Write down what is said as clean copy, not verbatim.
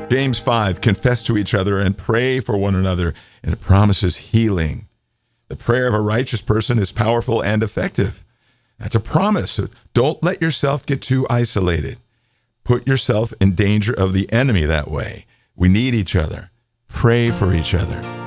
James 5, confess to each other and pray for one another, and it promises healing. The prayer of a righteous person is powerful and effective. That's a promise. So don't let yourself get too isolated. Put yourself in danger of the enemy that way. We need each other. Pray for each other.